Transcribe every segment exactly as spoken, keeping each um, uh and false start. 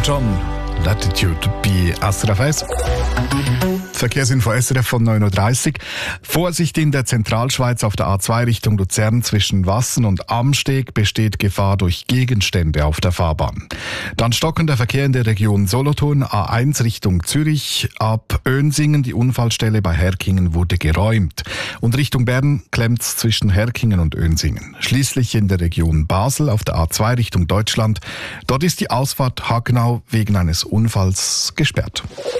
John, Latitude bei S R F eins. Verkehrsinfo S R F von neun Uhr dreißig. Vorsicht in der Zentralschweiz auf der A zwei Richtung Luzern zwischen Wassen und Amsteg besteht Gefahr durch Gegenstände auf der Fahrbahn. Dann stockender Verkehr in der Region Solothurn, A eins Richtung Zürich, ab Önsingen. Die Unfallstelle bei Herkingen wurde geräumt. Und Richtung Bern klemmt's zwischen Herkingen und Önsingen. Schließlich in der Region Basel auf der A zwei Richtung Deutschland. Dort ist die Ausfahrt Hagenau wegen eines Unfalls gesperrt.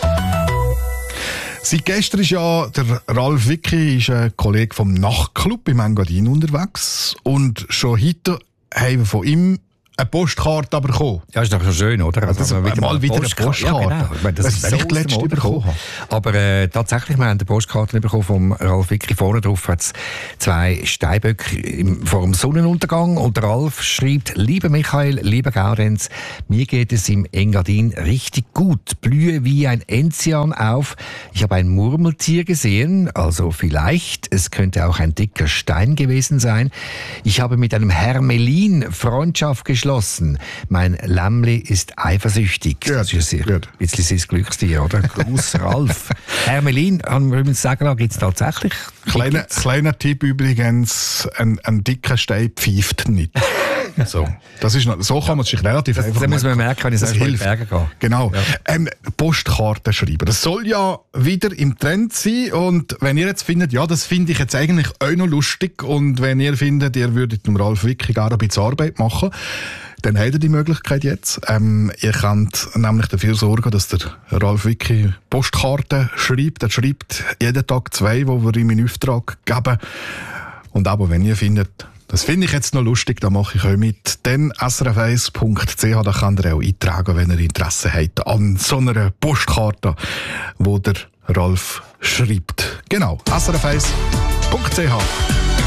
Seit gestern ist ja der Ralf Wicki, ist ein Kollege vom Nachtclub im Engadin unterwegs. Und schon heute haben wir von ihm eine Postkarte bekommen. Ja, ist doch schon schön, oder? Also, also wieder mal wieder eine Postkarte. Ja, genau. Ich meine, das, das ist so ich letzte bekommen habe. Aber äh, tatsächlich, wir haben eine Postkarte bekommen vom Ralf Wicki. Vorne drauf hat es zwei Steinböcke im, vor dem Sonnenuntergang. Und der Ralf schreibt: Lieber Michael, lieber Gaudenz, mir geht es im Engadin richtig gut. Blühe wie ein Enzian auf. Ich habe ein Murmeltier gesehen, also vielleicht, es könnte auch ein dicker Stein gewesen sein. Ich habe mit einem Hermelin Freundschaft geschlossen. Mein Lämmli ist eifersüchtig. Gut, das ist ein gut. bisschen sein Glückstier, oder? Gruß Ralf. Hermelin, kann man übrigens sagen, gibt es tatsächlich. Kleiner, kleiner Tipp übrigens, ein, ein dicker Stein pfeift nicht. So, das ist noch, so kann man sich relativ das, einfach das muss man merken, wenn ich das sage, hilft. Berge gehe. Genau. Ja. Ähm, Postkarten schreiben. Das soll ja wieder im Trend sein. Und wenn ihr jetzt findet, ja, das finde ich jetzt eigentlich auch noch lustig, und wenn ihr findet, ihr würdet dem Ralf Wicki gar ein bisschen Arbeit machen, dann habt ihr die Möglichkeit jetzt. Ähm, ihr könnt nämlich dafür sorgen, dass der Ralf Wicki Postkarten schreibt. Er schreibt jeden Tag zwei, die wir ihm in Auftrag geben. Und aber wenn ihr findet, das finde ich jetzt noch lustig, da mache ich euch mit. Dann S R F eins Punkt C H, da könnt ihr auch eintragen, wenn ihr Interesse habt an so einer Postkarte, wo der Ralf schreibt. Genau, S R F eins Punkt C H.